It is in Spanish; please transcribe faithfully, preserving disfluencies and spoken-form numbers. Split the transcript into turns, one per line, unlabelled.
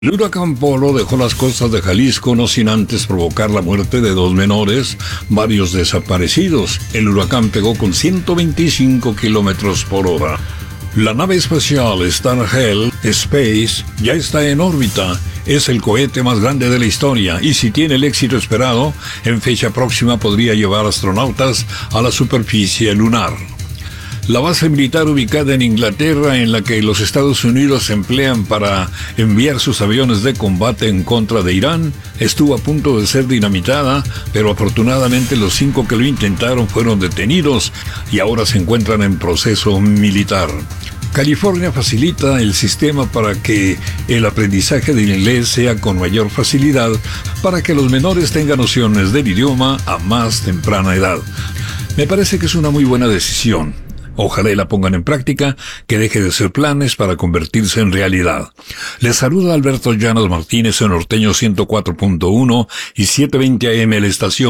El huracán Polo dejó las costas de Jalisco no sin antes provocar la muerte de dos menores, varios desaparecidos. El huracán pegó con ciento veinticinco kilómetros por hora. La nave espacial Starship Space ya está en órbita. Es el cohete más grande de la historia y si tiene el éxito esperado, en fecha próxima podría llevar astronautas a la superficie lunar. La base militar ubicada en Inglaterra, en la que los Estados Unidos emplean para enviar sus aviones de combate en contra de Irán, estuvo a punto de ser dinamitada, pero afortunadamente los cinco que lo intentaron fueron detenidos y ahora se encuentran en proceso militar. California facilita el sistema para que el aprendizaje del inglés sea con mayor facilidad, para que los menores tengan nociones del idioma a más temprana edad. Me parece que es una muy buena decisión. Ojalá y la pongan en práctica, que deje de ser planes para convertirse en realidad. Les saluda Alberto Llanos Martínez en Norteño ciento cuatro punto uno y setecientos veinte A M la estación